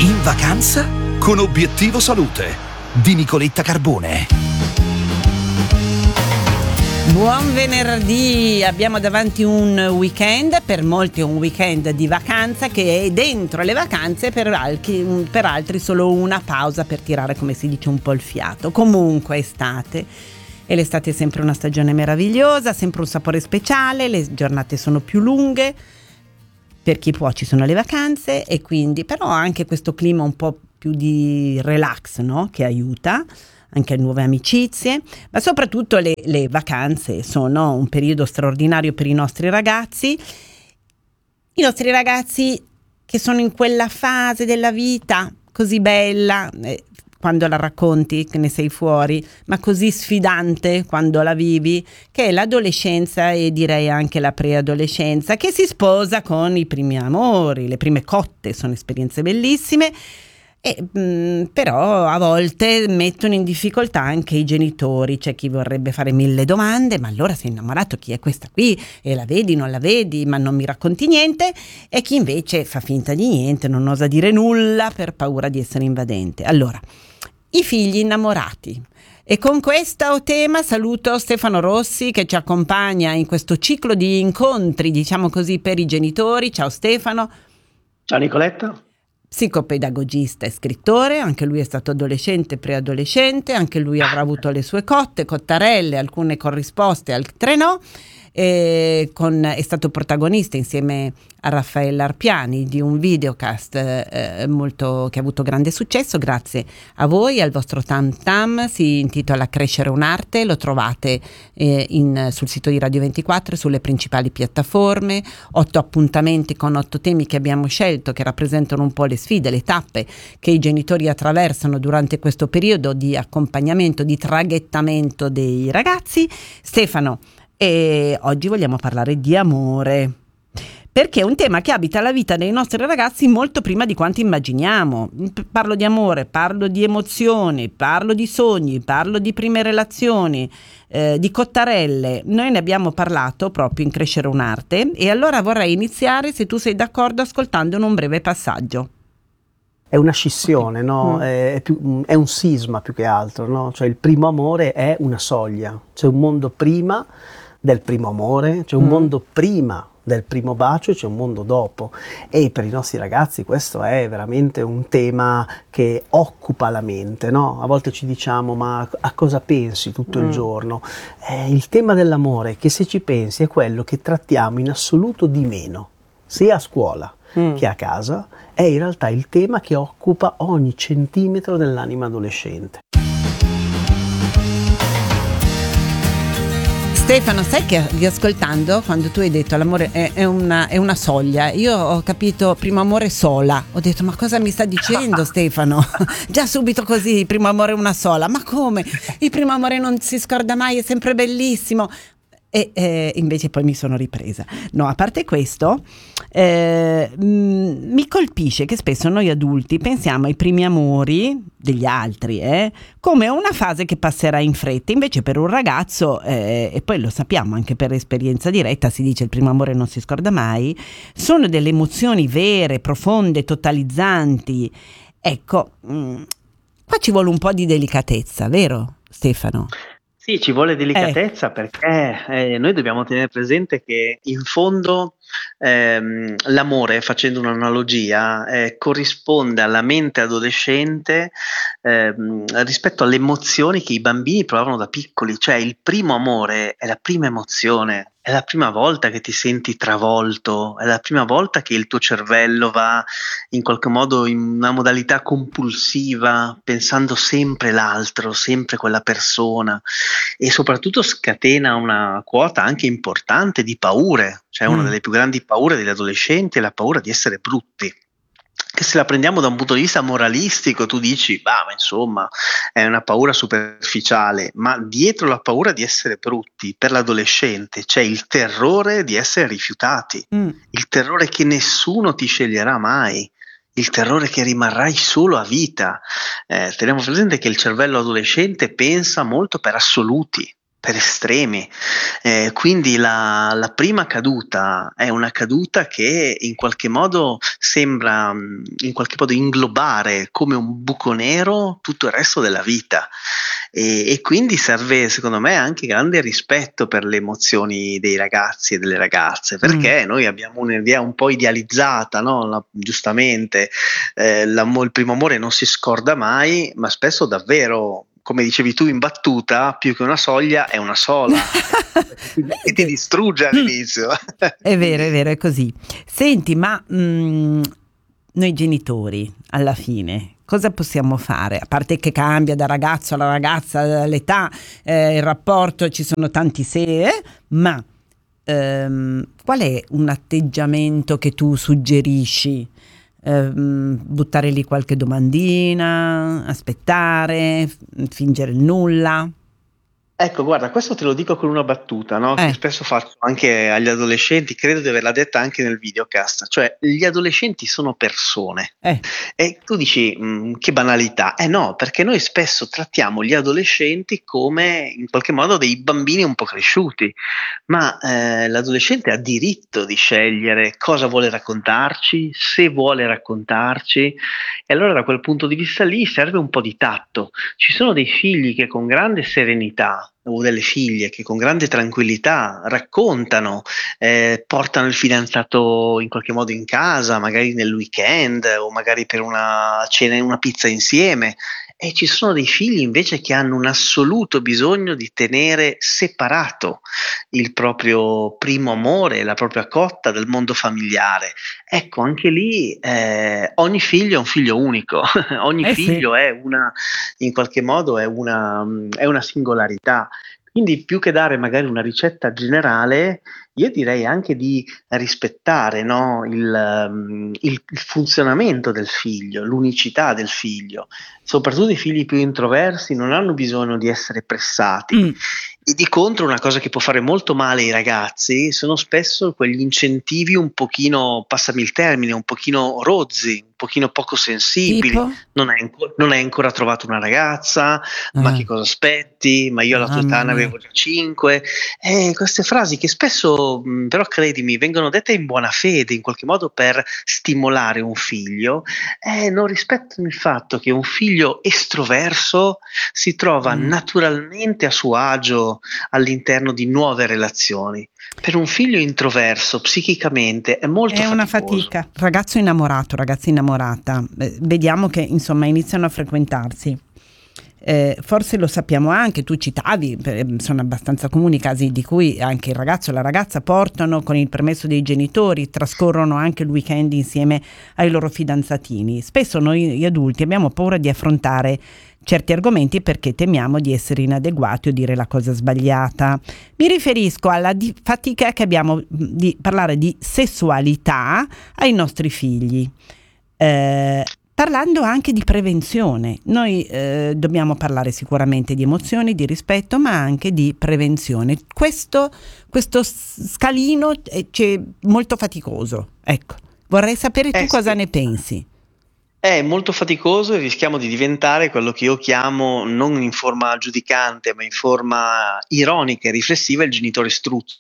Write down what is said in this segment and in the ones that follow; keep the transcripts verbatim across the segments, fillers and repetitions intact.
In vacanza con Obiettivo Salute di Nicoletta Carbone. Buon venerdì, abbiamo davanti un weekend, per molti un weekend di vacanza che è dentro le vacanze, per altri, per altri solo una pausa per tirare, come si dice, un po' il fiato. Comunque estate, e l'estate è sempre una stagione meravigliosa, sempre un sapore speciale, le giornate sono più lunghe, per chi può ci sono le vacanze e quindi però anche questo clima un po' più di relax, no? Che aiuta anche nuove amicizie, ma soprattutto le, le vacanze sono un periodo straordinario per i nostri ragazzi, i nostri ragazzi che sono in quella fase della vita così bella, eh, quando la racconti che ne sei fuori, ma così sfidante quando la vivi, che è l'adolescenza e direi anche la preadolescenza, che si sposa con i primi amori, le prime cotte, sono esperienze bellissime. E, mh, però a volte mettono in difficoltà anche i genitori, c'è chi vorrebbe fare mille domande, ma allora sei innamorato, chi è questa qui? E la vedi, non la vedi, ma non mi racconti niente, e chi invece fa finta di niente, non osa dire nulla per paura di essere invadente. Allora, i figli innamorati. E con questo tema saluto Stefano Rossi che ci accompagna in questo ciclo di incontri, diciamo così, per i genitori. Ciao Stefano. Ciao Nicoletta. Psicopedagogista e scrittore, anche lui è stato adolescente, preadolescente, anche lui avrà avuto le sue cotte, cottarelle, alcune corrisposte, altre no. E con, è stato protagonista insieme a Raffaella Arpiani di un videocast eh, molto, che ha avuto grande successo grazie a voi, al vostro tam tam, si intitola Crescere un'arte, lo trovate eh, in, sul sito di Radio ventiquattro e sulle principali piattaforme, otto appuntamenti con otto temi che abbiamo scelto che rappresentano un po' le sfide, le tappe che i genitori attraversano durante questo periodo di accompagnamento, di traghettamento dei ragazzi. Stefano, e oggi vogliamo parlare di amore, perché è un tema che abita la vita dei nostri ragazzi molto prima di quanto immaginiamo. Parlo di amore, parlo di emozioni, parlo di sogni, parlo di prime relazioni, eh, di cottarelle. Noi ne abbiamo parlato proprio in Crescere un'arte e allora vorrei iniziare, se tu sei d'accordo, ascoltando un breve passaggio. È una scissione, no? Mm. È, più, è un sisma più che altro, no? Cioè il primo amore è una soglia, c'è un mondo prima del primo amore, c'è un mm. mondo prima del primo bacio e c'è un mondo dopo, e per i nostri ragazzi questo è veramente un tema che occupa la mente, no? A volte ci diciamo ma a cosa pensi tutto mm. il giorno? Eh, il tema dell'amore, che se ci pensi è quello che trattiamo in assoluto di meno, sia a scuola mm. che a casa, è in realtà il tema che occupa ogni centimetro dell'anima adolescente. Stefano, sai che riascoltando quando tu hai detto l'amore è, è, una, è una soglia, io ho capito primo amore sola, ho detto ma cosa mi sta dicendo Stefano? Già subito così, il primo amore è una sola, ma come? Il primo amore non si scorda mai, è sempre bellissimo. E eh, invece poi mi sono ripresa. No, a parte questo, eh, mh, mi colpisce che spesso noi adulti pensiamo ai primi amori degli altri eh, come una fase che passerà in fretta. Invece per un ragazzo, eh, e poi lo sappiamo anche per esperienza diretta, si dice il primo amore non si scorda mai, sono delle emozioni vere, profonde, totalizzanti. Ecco, mh, qua ci vuole un po' di delicatezza, vero Stefano? Sì, ci vuole delicatezza eh. perché eh, noi dobbiamo tenere presente che in fondo ehm, l'amore, facendo un'analogia, eh, corrisponde alla mente adolescente ehm, rispetto alle emozioni che i bambini provano da piccoli, cioè il primo amore è la prima emozione. È la prima volta che ti senti travolto, è la prima volta che il tuo cervello va in qualche modo in una modalità compulsiva, pensando sempre l'altro, sempre quella persona, e soprattutto scatena una quota anche importante di paure, cioè una mm. delle più grandi paure degli adolescenti è la paura di essere brutti. Che se la prendiamo da un punto di vista moralistico tu dici, bah, ma insomma è una paura superficiale, ma dietro la paura di essere brutti per l'adolescente c'è il terrore di essere rifiutati, mm. il terrore che nessuno ti sceglierà mai, il terrore che rimarrai solo a vita. Eh, teniamo presente che il cervello adolescente pensa molto per assoluti, per estremi. Eh, quindi la, la prima caduta è una caduta che in qualche modo sembra mh, in qualche modo inglobare come un buco nero tutto il resto della vita. E, e quindi serve, secondo me, anche grande rispetto per le emozioni dei ragazzi e delle ragazze, perché mm. noi abbiamo un'idea un po' idealizzata, no? La, giustamente, eh, il primo amore non si scorda mai, ma spesso davvero, come dicevi tu in battuta, più che una soglia è una sola e ti distrugge all'inizio. È vero, è vero, è così. Senti, ma mh, noi genitori alla fine cosa possiamo fare? A parte che cambia da ragazzo alla ragazza, dall'età, eh, il rapporto, ci sono tanti se, ma ehm, qual è un atteggiamento che tu suggerisci? Ehm, buttare lì qualche domandina, aspettare, fingere il nulla? Ecco, guarda, questo te lo dico con una battuta, no? Eh. Che spesso faccio anche agli adolescenti, credo di averla detta anche nel videocast, cioè gli adolescenti sono persone. Eh. E tu dici, mh, che banalità. Eh no, perché noi spesso trattiamo gli adolescenti come in qualche modo dei bambini un po' cresciuti, ma eh, l'adolescente ha diritto di scegliere cosa vuole raccontarci, se vuole raccontarci, e allora da quel punto di vista lì serve un po' di tatto. Ci sono dei figli che con grande serenità o delle figlie che con grande tranquillità raccontano, eh, portano il fidanzato in qualche modo in casa, magari nel weekend o magari per una cena, una pizza insieme, e ci sono dei figli invece che hanno un assoluto bisogno di tenere separato il proprio primo amore, la propria cotta dal mondo familiare. Ecco, anche lì eh, ogni figlio è un figlio unico, ogni eh figlio sì. è una, in qualche modo è una, è una singolarità. Quindi più che dare magari una ricetta generale, io direi anche di rispettare, no, il, um, il, il funzionamento del figlio, l'unicità del figlio. Soprattutto i figli più introversi non hanno bisogno di essere pressati. Mm. E di contro una cosa che può fare molto male ai ragazzi sono spesso quegli incentivi un pochino, passami il termine, un pochino rozzi, un pochino poco sensibili. Tipo? Non hai, non hai ancora trovato una ragazza, ah. ma che cosa aspetti? Ma io alla tua età ne avevo già cinque. Eh, queste frasi che spesso, mh, però credimi, vengono dette in buona fede, in qualche modo per stimolare un figlio, eh, non rispettano il fatto che un figlio estroverso si trova mm. naturalmente a suo agio all'interno di nuove relazioni. Per un figlio introverso psichicamente è molto è faticoso. Una fatica. Ragazzo innamorato, ragazza innamorata, eh, vediamo che insomma iniziano a frequentarsi. Eh, forse lo sappiamo anche, tu citavi, eh, sono abbastanza comuni i casi di cui anche il ragazzo e la ragazza portano con il permesso dei genitori, trascorrono anche il weekend insieme ai loro fidanzatini. Spesso noi adulti abbiamo paura di affrontare certi argomenti perché temiamo di essere inadeguati o dire la cosa sbagliata. Mi riferisco alla di- fatica che abbiamo di parlare di sessualità ai nostri figli. Eh, Parlando anche di prevenzione, noi eh, dobbiamo parlare sicuramente di emozioni, di rispetto, ma anche di prevenzione. Questo, questo scalino è, è molto faticoso. Ecco, vorrei sapere tu eh, cosa sì. ne pensi. È molto faticoso e rischiamo di diventare quello che io chiamo, non in forma giudicante, ma in forma ironica e riflessiva, il genitore struzzo.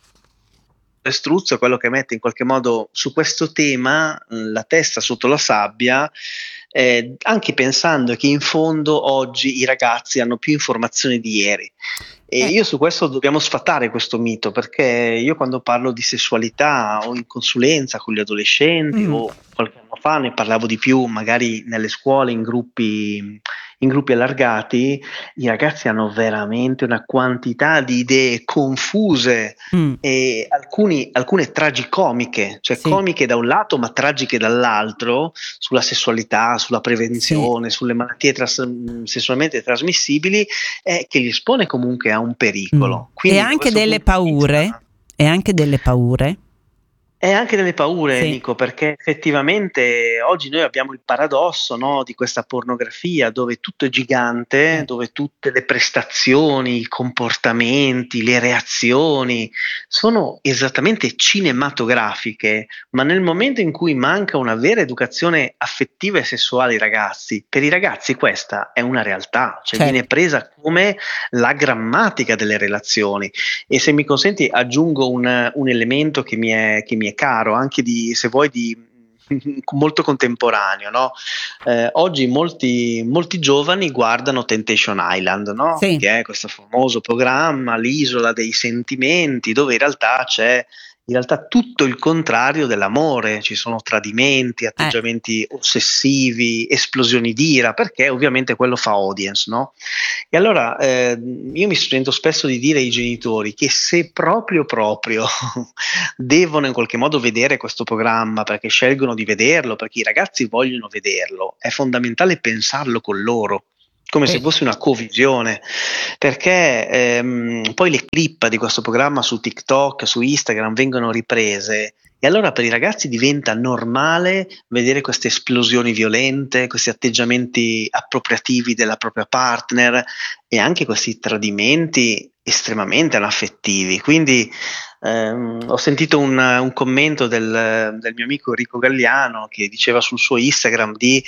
Struzzo è quello che mette in qualche modo su questo tema la testa sotto la sabbia, eh, anche pensando che in fondo oggi i ragazzi hanno più informazioni di ieri. E eh. io su questo dobbiamo sfatare questo mito, perché io quando parlo di sessualità o in consulenza con gli adolescenti mm. o qualche anno fa ne parlavo di più magari nelle scuole in gruppi in gruppi allargati, i ragazzi hanno veramente una quantità di idee confuse mm. e alcuni, alcune tragicomiche, cioè sì. comiche da un lato ma tragiche dall'altro, sulla sessualità, sulla prevenzione, sì. sulle malattie tras- sessualmente trasmissibili, eh, che li espone comunque a un pericolo. Mm. Quindi e anche delle paure, inizia... e anche delle paure. E anche delle paure, Sì. Nico, perché effettivamente oggi noi abbiamo il paradosso, no, di questa pornografia dove tutto è gigante, Eh. dove tutte le prestazioni, i comportamenti, le reazioni sono esattamente cinematografiche, ma nel momento in cui manca una vera educazione affettiva e sessuale ai ragazzi, per i ragazzi questa è una realtà, cioè Certo. viene presa come la grammatica delle relazioni. E se mi consenti aggiungo un, un elemento che mi è, che mi è caro, anche di, se vuoi, di molto contemporaneo, no? Eh, oggi molti, molti giovani guardano Temptation Island, no? Sì. Che è questo famoso programma, l'isola dei sentimenti, dove in realtà c'è in realtà tutto il contrario dell'amore, ci sono tradimenti, atteggiamenti eh. ossessivi, esplosioni d'ira, perché ovviamente quello fa audience, no? E allora eh, io mi sento spesso di dire ai genitori che se proprio proprio devono in qualche modo vedere questo programma, perché scelgono di vederlo, perché i ragazzi vogliono vederlo, è fondamentale pensarlo con loro, come se fosse una covisione, perché ehm, poi le clip di questo programma su TikTok, su Instagram vengono riprese e allora per i ragazzi diventa normale vedere queste esplosioni violente, questi atteggiamenti appropriativi della propria partner e anche questi tradimenti estremamente anaffettivi. Quindi ehm, ho sentito un, un commento del, del mio amico Enrico Galliano che diceva sul suo Instagram di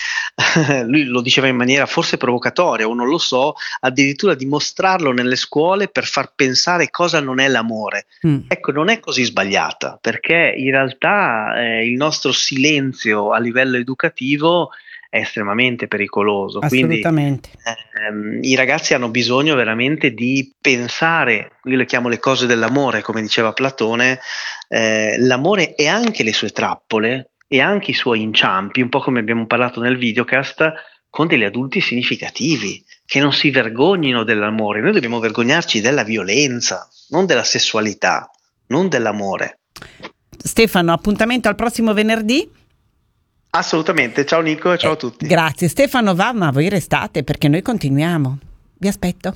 lui lo diceva in maniera forse provocatoria o non lo so, addirittura di mostrarlo nelle scuole per far pensare cosa non è l'amore. Mm. Ecco, non è così sbagliata, perché in realtà eh, il nostro silenzio a livello educativo è estremamente pericoloso. Assolutamente. Quindi ehm, i ragazzi hanno bisogno veramente di pensare, io le chiamo le cose dell'amore, come diceva Platone, eh, l'amore e anche le sue trappole e anche i suoi inciampi, un po' come abbiamo parlato nel videocast, con degli adulti significativi, che non si vergognino dell'amore. Noi dobbiamo vergognarci della violenza, non della sessualità, non dell'amore. Stefano, appuntamento al prossimo venerdì? Assolutamente, ciao Nico e ciao eh, a tutti. Grazie, Stefano va, ma voi restate perché noi continuiamo. Vi aspetto.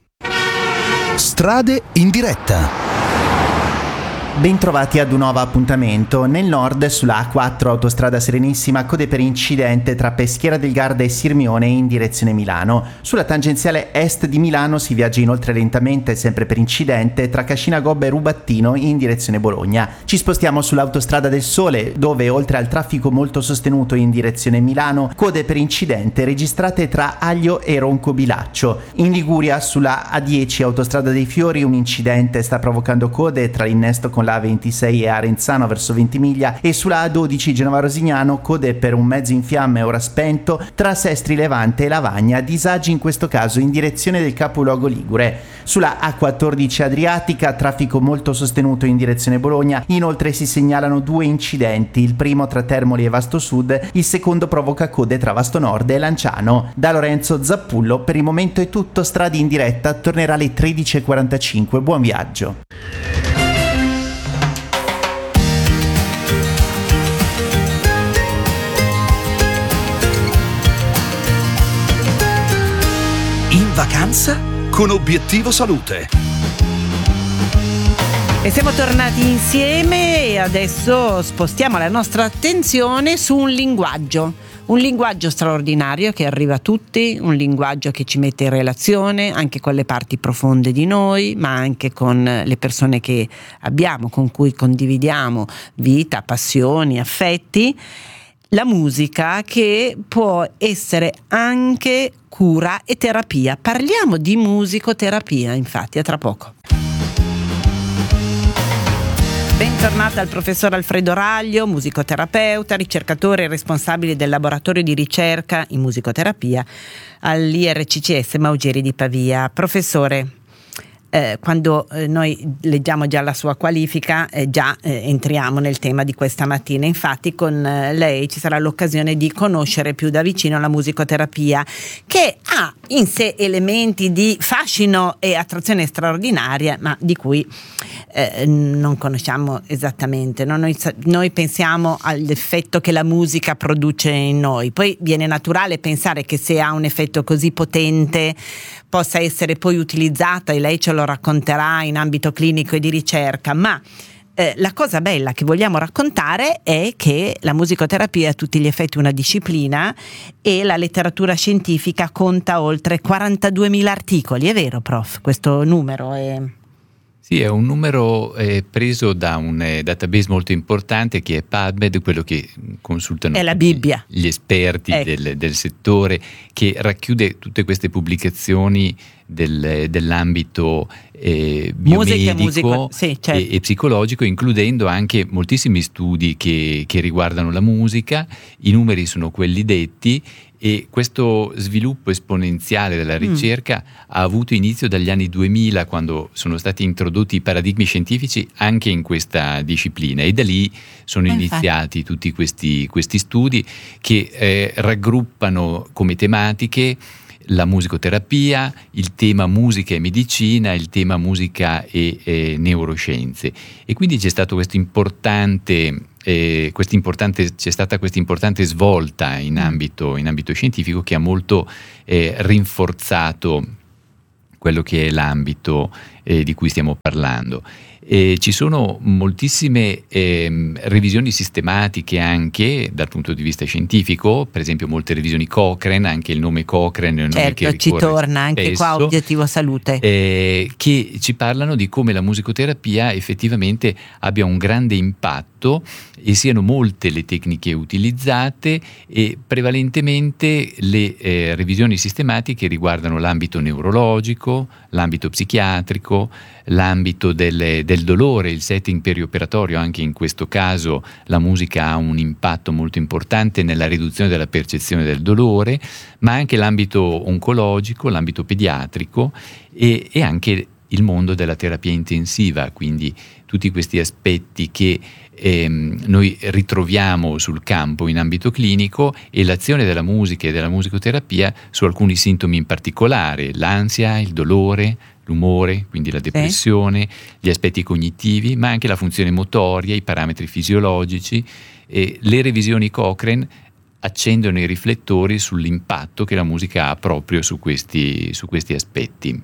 Strade in diretta. Bentrovati ad un nuovo appuntamento. Nel nord, sulla A quattro autostrada Serenissima, code per incidente tra Peschiera del Garda e Sirmione in direzione Milano. Sulla tangenziale est di Milano si viaggia inoltre lentamente, sempre per incidente, tra Cascina Gobba e Rubattino in direzione Bologna. Ci spostiamo sull'autostrada del Sole, dove oltre al traffico molto sostenuto in direzione Milano, code per incidente registrate tra Aglio e Roncobilaccio. In Liguria, sulla A dieci autostrada dei Fiori, un incidente sta provocando code tra l'innesto con la A ventisei e Arenzano verso Ventimiglia, e sulla A dodici Genova Rosignano code per un mezzo in fiamme ora spento tra Sestri Levante e Lavagna, disagi in questo caso in direzione del capoluogo ligure. Sulla A quattordici Adriatica traffico molto sostenuto in direzione Bologna, inoltre si segnalano due incidenti, il primo tra Termoli e Vasto Sud, il secondo provoca code tra Vasto Nord e Lanciano. Da Lorenzo Zappullo per il momento è tutto, Strade in diretta tornerà alle tredici e quarantacinque, buon viaggio. In vacanza con Obiettivo Salute. E siamo tornati insieme e adesso spostiamo la nostra attenzione su un linguaggio, un linguaggio straordinario che arriva a tutti, un linguaggio che ci mette in relazione anche con le parti profonde di noi, ma anche con le persone che abbiamo, con cui condividiamo vita, passioni, affetti. La musica, che può essere anche cura e terapia. Parliamo di musicoterapia, infatti, a tra poco. Bentornata al professor Alfredo Raglio, musicoterapeuta, ricercatore e responsabile del laboratorio di ricerca in musicoterapia all'I R C C S Maugeri di Pavia. Professore, Eh, quando eh, noi leggiamo già la sua qualifica eh, già eh, entriamo nel tema di questa mattina. Infatti con eh, lei ci sarà l'occasione di conoscere più da vicino la musicoterapia, che ha in sé elementi di fascino e attrazione straordinaria, ma di cui eh, non conosciamo esattamente, no? Noi, noi pensiamo all'effetto che la musica produce in noi, poi viene naturale pensare che se ha un effetto così potente possa essere poi utilizzata, e lei ce lo racconterà, in ambito clinico e di ricerca, ma eh, la cosa bella che vogliamo raccontare è che la musicoterapia è a tutti gli effetti una disciplina e la letteratura scientifica conta oltre quarantaduemila articoli. È vero, prof? Questo numero è... Sì, è un numero eh, preso da un eh, database molto importante che è PubMed, quello che consultano è la Bibbia. Gli esperti ecco. del, del settore, che racchiude tutte queste pubblicazioni del, dell'ambito eh, biomedico musico, sì, certo. e, e psicologico, includendo anche moltissimi studi che, che riguardano la musica. I numeri sono quelli detti. E questo sviluppo esponenziale della ricerca mm. ha avuto inizio dagli anni duemila, quando sono stati introdotti i paradigmi scientifici anche in questa disciplina, e da lì sono eh, iniziati infatti. tutti questi, questi studi che eh, raggruppano come tematiche la musicoterapia, il tema musica e medicina, il tema musica e, e neuroscienze. E quindi c'è stato questo importante Eh, importante, c'è stata questa importante svolta in ambito, in ambito scientifico che ha molto eh, rinforzato quello che è l'ambito eh, di cui stiamo parlando. E ci sono moltissime eh, revisioni sistematiche anche dal punto di vista scientifico, per esempio molte revisioni Cochrane, anche il nome Cochrane è un certo, nome che ci torna anche spesso, qua Obiettivo Salute, eh, che ci parlano di come la musicoterapia effettivamente abbia un grande impatto e siano molte le tecniche utilizzate, e prevalentemente le eh, revisioni sistematiche riguardano l'ambito neurologico, l'ambito psichiatrico, l'ambito del, del dolore, il setting perioperatorio. Anche in questo caso la musica ha un impatto molto importante nella riduzione della percezione del dolore, ma anche l'ambito oncologico, l'ambito pediatrico e, e anche il mondo della terapia intensiva, quindi tutti questi aspetti che ehm, noi ritroviamo sul campo in ambito clinico, e l'azione della musica e della musicoterapia su alcuni sintomi in particolare: l'ansia, il dolore, l'umore, quindi la depressione, sì. gli aspetti cognitivi, ma anche la funzione motoria, i parametri fisiologici. E le revisioni Cochrane accendono i riflettori sull'impatto che la musica ha proprio su questi, su questi aspetti.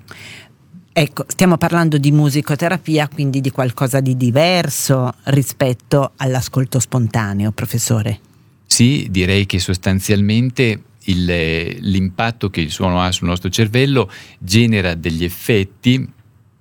Ecco, stiamo parlando di musicoterapia, quindi di qualcosa di diverso rispetto all'ascolto spontaneo, professore. Sì, direi che sostanzialmente il, l'impatto che il suono ha sul nostro cervello genera degli effetti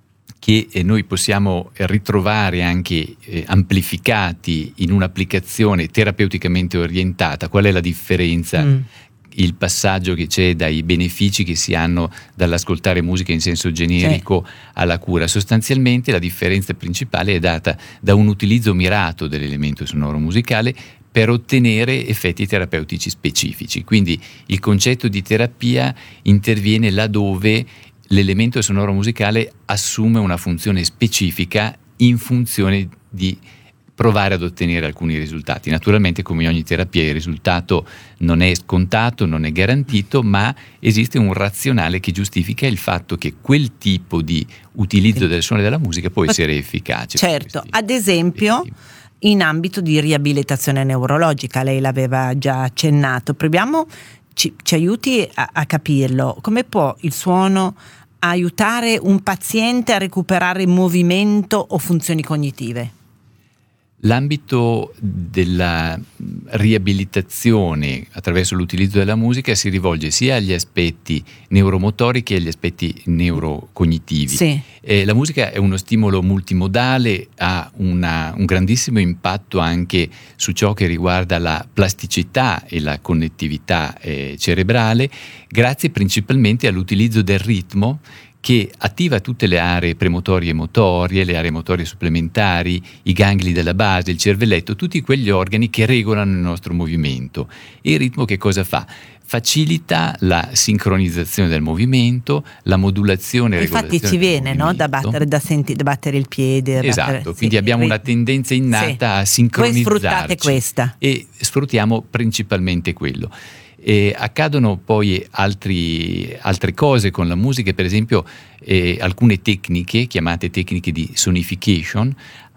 che noi possiamo ritrovare anche eh, amplificati in un'applicazione terapeuticamente orientata. Qual è la differenza? Mm. Il passaggio che c'è dai benefici che si hanno dall'ascoltare musica in senso generico sì. alla cura. Sostanzialmente la differenza principale è data da un utilizzo mirato dell'elemento sonoro musicale per ottenere effetti terapeutici specifici. Quindi il concetto di terapia interviene laddove l'elemento sonoro musicale assume una funzione specifica in funzione di provare ad ottenere alcuni risultati. Naturalmente, come ogni terapia, il risultato non è scontato, non è garantito, ma esiste un razionale che giustifica il fatto che quel tipo di utilizzo del suono e della musica può essere efficace. Certo, ad esempio effetti. In ambito di riabilitazione neurologica, lei l'aveva già accennato, proviamo, ci, ci aiuti a, a capirlo. Come può il suono aiutare un paziente a recuperare movimento o funzioni cognitive? L'ambito della riabilitazione attraverso l'utilizzo della musica si rivolge sia agli aspetti neuromotori che agli aspetti neurocognitivi. Sì. Eh, la musica è uno stimolo multimodale, ha una, un grandissimo impatto anche su ciò che riguarda la plasticità e la connettività eh, cerebrale, grazie principalmente all'utilizzo del ritmo, che attiva tutte le aree premotorie e motorie, le aree motorie supplementari, i gangli della base, il cervelletto, tutti quegli organi che regolano il nostro movimento. E il ritmo che cosa fa? Facilita la sincronizzazione del movimento, la modulazione e infatti ci viene, no? Da battere, da, senti, da battere il piede. Esatto, battere, quindi sì, abbiamo una tendenza innata sì. a sincronizzarci. Voi sfruttate questa. E sfruttiamo principalmente quello. E accadono poi altri, altre cose con la musica, per esempio eh, alcune tecniche chiamate tecniche di sonification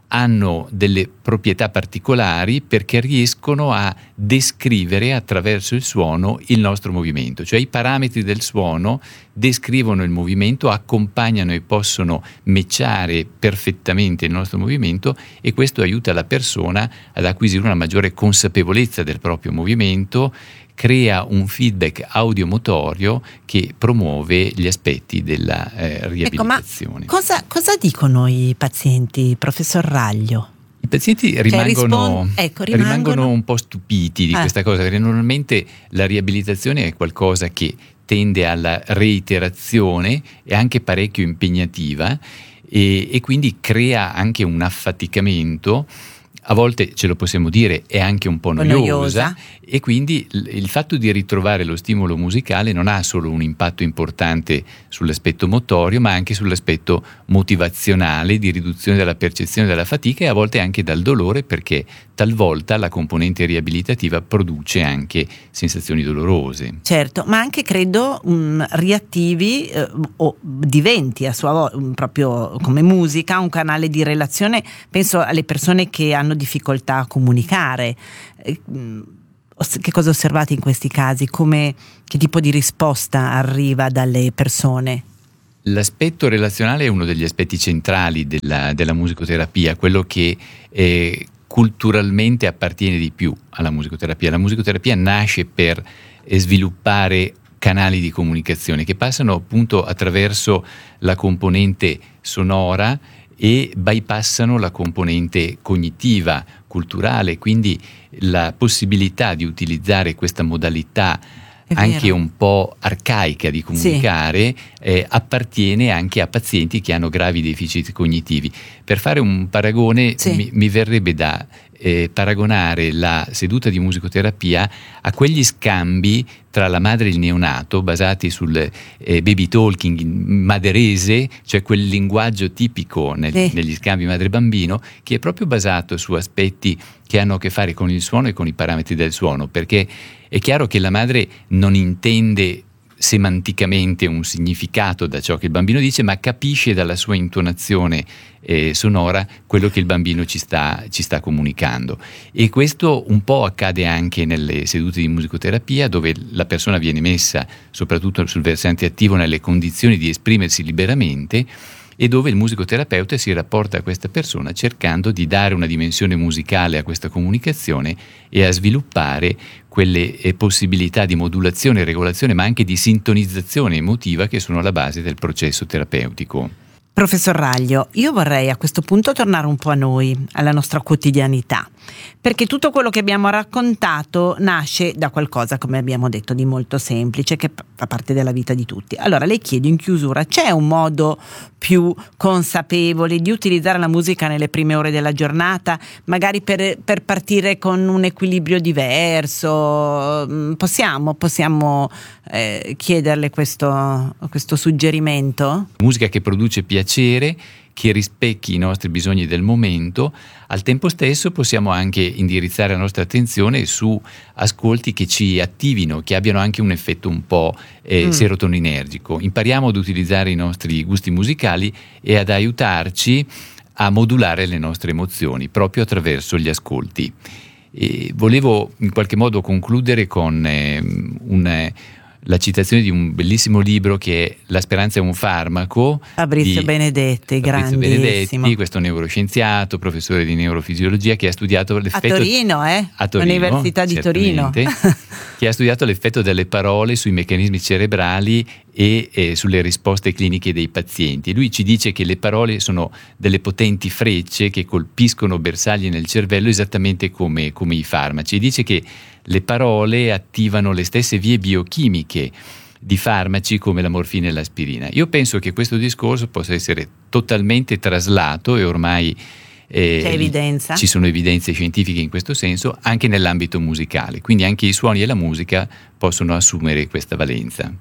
hanno delle proprietà particolari perché riescono a descrivere attraverso il suono il nostro movimento, cioè i parametri del suono descrivono il movimento, accompagnano e possono matchare perfettamente il nostro movimento, e questo aiuta la persona ad acquisire una maggiore consapevolezza del proprio movimento, crea un feedback audiomotorio che promuove gli aspetti della eh, riabilitazione. Ecco, ma cosa, cosa dicono i pazienti, professor Raglio? I pazienti rimangono, cioè, rispon- ecco, rimangono... rimangono un po' stupiti di eh. questa cosa, perché normalmente la riabilitazione è qualcosa che tende alla reiterazione, è anche parecchio impegnativa e, e quindi crea anche un affaticamento. A volte, ce lo possiamo dire, è anche un po' noiosa, noiosa, e quindi il fatto di ritrovare lo stimolo musicale non ha solo un impatto importante sull'aspetto motorio, ma anche sull'aspetto motivazionale, di riduzione della percezione della fatica e a volte anche dal dolore, perché talvolta la componente riabilitativa produce anche sensazioni dolorose. Certo, ma anche credo um, riattivi eh, o diventi a sua volta proprio come musica un canale di relazione. Penso alle persone che hanno difficoltà a comunicare. Che cosa osservate in questi casi? Come, che tipo di risposta arriva dalle persone? L'aspetto relazionale è uno degli aspetti centrali della, della musicoterapia, quello che eh, culturalmente appartiene di più alla musicoterapia. La musicoterapia nasce per eh, sviluppare canali di comunicazione che passano appunto attraverso la componente sonora e bypassano la componente cognitiva, culturale, quindi la possibilità di utilizzare questa modalità anche un po' arcaica di comunicare, sì. eh, appartiene anche a pazienti che hanno gravi deficit cognitivi. Per fare un paragone, sì. mi, mi verrebbe da eh, paragonare la seduta di musicoterapia a quegli scambi tra la madre e il neonato basati sul eh, baby talking maderese, cioè quel linguaggio tipico nel, sì. negli scambi madre-bambino, che è proprio basato su aspetti che hanno a che fare con il suono e con i parametri del suono, perché è chiaro che la madre non intende semanticamente un significato da ciò che il bambino dice, ma capisce dalla sua intonazione eh, sonora quello che il bambino ci sta, ci sta comunicando. E questo un po' accade anche nelle sedute di musicoterapia, dove la persona viene messa, soprattutto sul versante attivo, nelle condizioni di esprimersi liberamente, e dove il musicoterapeuta si rapporta a questa persona cercando di dare una dimensione musicale a questa comunicazione e a sviluppare quelle eh, possibilità di modulazione e regolazione, ma anche di sintonizzazione emotiva che sono alla base del processo terapeutico. Professor Raglio, io vorrei a questo punto tornare un po' a noi, alla nostra quotidianità, perché tutto quello che abbiamo raccontato nasce da qualcosa, come abbiamo detto, di molto semplice, che fa parte della vita di tutti. Allora le chiedo in chiusura, c'è un modo più consapevole di utilizzare la musica nelle prime ore della giornata, magari per, per partire con un equilibrio diverso? Possiamo, possiamo eh, chiederle questo, questo suggerimento? Musica che produce piacere, che rispecchi i nostri bisogni del momento. Al tempo stesso possiamo anche indirizzare la nostra attenzione su ascolti che ci attivino, che abbiano anche un effetto un po' eh, mm. serotoninergico. Impariamo ad utilizzare i nostri gusti musicali e ad aiutarci a modulare le nostre emozioni proprio attraverso gli ascolti. E volevo in qualche modo concludere con eh, un eh, la citazione di un bellissimo libro che è La speranza è un farmaco. Fabrizio di Benedetti, Fabrizio grandissimo. Benedetti, questo neuroscienziato, professore di neurofisiologia, che ha studiato l'effetto... A Torino, eh? A Torino, Università di Torino. Che ha studiato l'effetto delle parole sui meccanismi cerebrali e eh, sulle risposte cliniche dei pazienti. Lui ci dice che le parole sono delle potenti frecce che colpiscono bersagli nel cervello esattamente come, come i farmaci. Dice che le parole attivano le stesse vie biochimiche di farmaci come la morfina e l'aspirina. Io penso che questo discorso possa essere totalmente traslato e ormai eh, c'è evidenza. Ci sono evidenze scientifiche in questo senso anche nell'ambito musicale, quindi anche i suoni e la musica possono assumere questa valenza.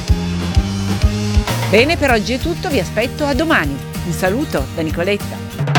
Bene, per oggi è tutto, vi aspetto a domani. Un saluto da Nicoletta.